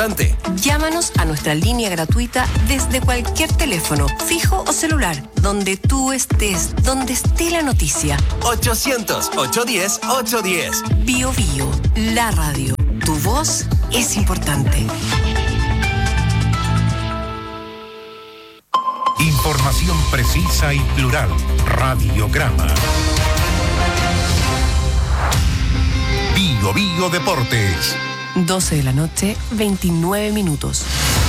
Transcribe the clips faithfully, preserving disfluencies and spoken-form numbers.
Llámanos a nuestra línea gratuita desde cualquier teléfono, fijo o celular, donde tú estés, donde esté la noticia. ochocientos, ochocientos diez, ochocientos diez. Bio Bio, la radio. Tu voz es importante. Información precisa y plural. Radiograma. Bio Bio Deportes. doce de la noche, veintinueve minutos.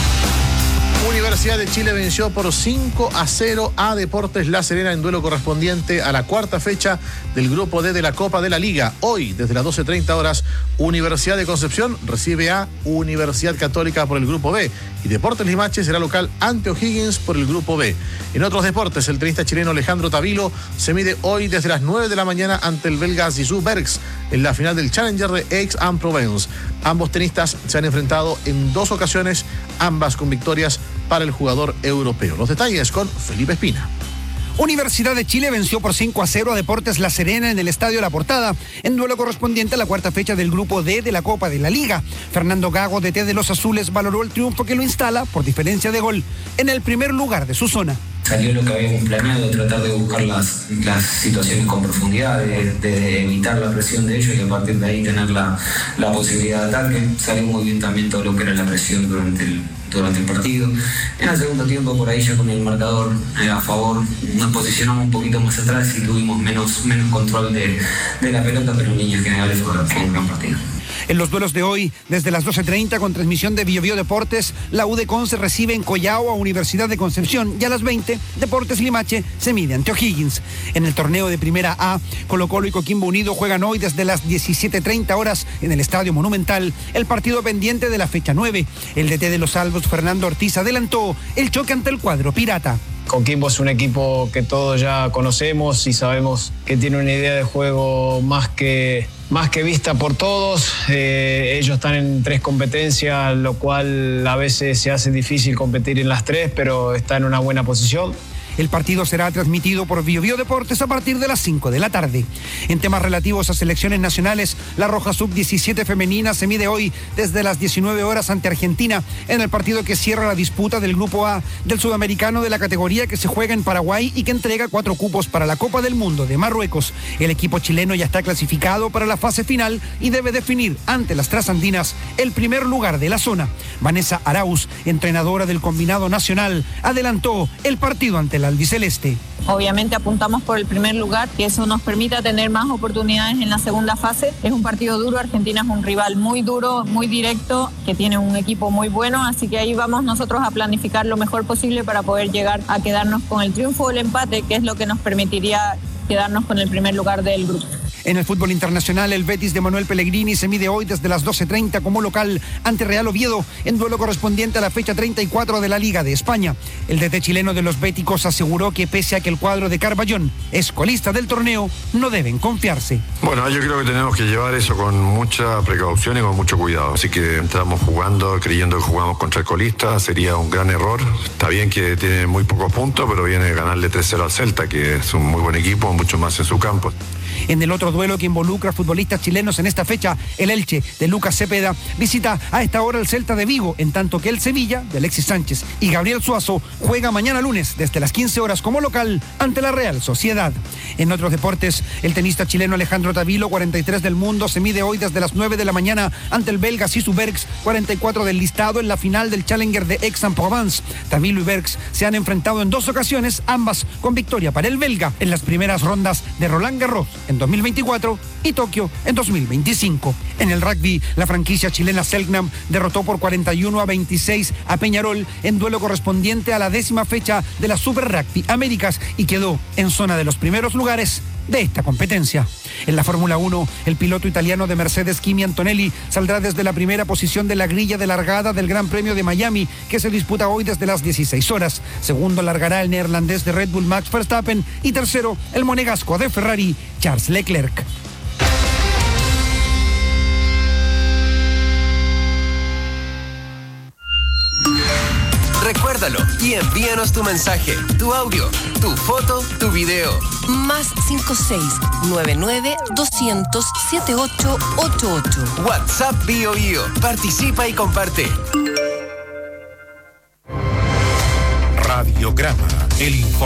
Universidad de Chile venció por cinco a cero a Deportes La Serena en duelo correspondiente a la cuarta fecha del Grupo D de la Copa de la Liga. Hoy, desde las doce treinta horas, Universidad de Concepción recibe a Universidad Católica por el Grupo B y Deportes Limache será local ante O'Higgins por el Grupo B. En otros deportes, el tenista chileno Alejandro Tavilo se mide hoy desde las nueve de la mañana ante el belga Zizou Bergs en la final del Challenger de Aix-en-Provence. Ambos tenistas se han enfrentado en dos ocasiones, ambas con victorias para el jugador europeo. Los detalles con Felipe Espina. Universidad de Chile venció por cinco a cero a Deportes La Serena en el Estadio La Portada, en duelo correspondiente a la cuarta fecha del Grupo D de la Copa de la Liga. Fernando Gago, D T de los Azules, valoró el triunfo que lo instala, por diferencia de gol, en el primer lugar de su zona. Salió lo que habíamos planeado, tratar de buscar las, las situaciones con profundidad, de, de evitar la presión de ellos y a partir de ahí tener la, la posibilidad de ataque. Salió muy bien también todo lo que era la presión durante el, durante el partido. En el segundo tiempo, por ahí ya con el marcador eh, a favor, nos posicionamos un poquito más atrás y tuvimos menos, menos control de, de la pelota, pero en líneas generales fue, fue un gran partido. En los duelos de hoy, desde las doce treinta, con transmisión de Bio Bio Deportes, la U de Conce recibe en Collao a Universidad de Concepción y a las veinte, Deportes Limache se mide ante O'Higgins. En el torneo de Primera A, Colo Colo y Coquimbo Unido juegan hoy desde las diecisiete treinta horas en el Estadio Monumental el partido pendiente de la fecha nueve. El D T de los Albos, Fernando Ortiz, adelantó el choque ante el cuadro pirata. Coquimbo es un equipo que todos ya conocemos y sabemos que tiene una idea de juego más que, más que vista por todos. Eh, ellos están en tres competencias, lo cual a veces se hace difícil competir en las tres, pero está en una buena posición. El partido será transmitido por Bio Bio Deportes a partir de las cinco de la tarde. En temas relativos a selecciones nacionales, la Roja sub diecisiete femenina se mide hoy desde las diecinueve horas ante Argentina en el partido que cierra la disputa del Grupo A del Sudamericano de la categoría que se juega en Paraguay y que entrega cuatro cupos para la Copa del Mundo de Marruecos. El equipo chileno ya está clasificado para la fase final y debe definir ante las trasandinas el primer lugar de la zona. Vanessa Arauz, entrenadora del combinado nacional, adelantó el partido ante el albiceleste. Obviamente apuntamos por el primer lugar, que eso nos permita tener más oportunidades en la segunda fase. Es un partido duro, Argentina es un rival muy duro, muy directo, que tiene un equipo muy bueno, así que ahí vamos nosotros a planificar lo mejor posible para poder llegar a quedarnos con el triunfo o el empate, que es lo que nos permitiría quedarnos con el primer lugar del grupo. En el fútbol internacional, el Betis de Manuel Pellegrini se mide hoy desde las doce treinta como local ante Real Oviedo en duelo correspondiente a la fecha treinta y cuatro de la Liga de España. El D T chileno de los béticos aseguró que pese a que el cuadro de Carballón es colista del torneo, no deben confiarse. Bueno, yo creo que tenemos que llevar eso con mucha precaución y con mucho cuidado. Así que entramos jugando, creyendo que jugamos contra el colista, sería un gran error. Está bien que tiene muy pocos puntos, pero viene a ganarle tres cero al Celta, que es un muy buen equipo, mucho más en su campo. En el otro duelo que involucra a futbolistas chilenos en esta fecha, el Elche de Lucas Cepeda visita a esta hora el Celta de Vigo, en tanto que el Sevilla de Alexis Sánchez y Gabriel Suazo juega mañana lunes desde las quince horas como local ante la Real Sociedad. En otros deportes, el tenista chileno Alejandro Tavilo, cuarenta y tres del mundo, se mide hoy desde las nueve de la mañana ante el belga Zizou Bergs, cuarenta y cuatro del listado, en la final del Challenger de Aix-en-Provence. Tavilo y Bergs se han enfrentado en dos ocasiones, ambas con victoria para el belga en las primeras rondas de Roland Garros en dos mil veinticuatro y Tokio en dos mil veinticinco. En el rugby, la franquicia chilena Selknam derrotó por cuarenta y uno a veintiséis a Peñarol en duelo correspondiente a la décima fecha de la Super Rugby Américas y quedó en zona de los primeros lugares de esta competencia. En la Fórmula uno, el piloto italiano de Mercedes, Kimi Antonelli, saldrá desde la primera posición de la grilla de largada del Gran Premio de Miami, que se disputa hoy desde las dieciséis horas. Segundo largará el neerlandés de Red Bull, Max Verstappen, y tercero, el monegasco de Ferrari, Charles Leclerc. Recuérdalo y envíanos tu mensaje, tu audio, tu foto, tu video. Más cinco seis nueve nueve doscientos setenta y ocho ochenta y ocho. WhatsApp Bio Bio. Participa y comparte. Radiograma, el